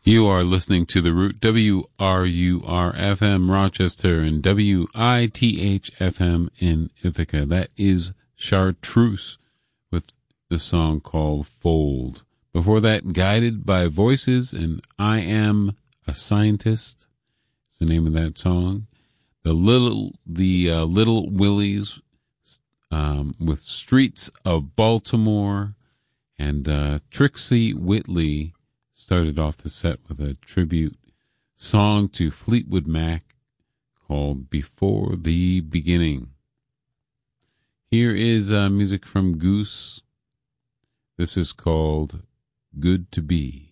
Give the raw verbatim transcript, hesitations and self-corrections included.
You are listening to The Root, W R U R F M Rochester and W I T H F M in Ithaca. That is Chartreuse with the song called Fold. Before that, Guided by Voices and I Am a Scientist is the name of that song. The Little, the uh, Little Willies um, with Streets of Baltimore, and uh, Trixie Whitley started off the set with a tribute song to Fleetwood Mac called Before the Beginning. Here is uh, music from Goose. This is called Good to Be.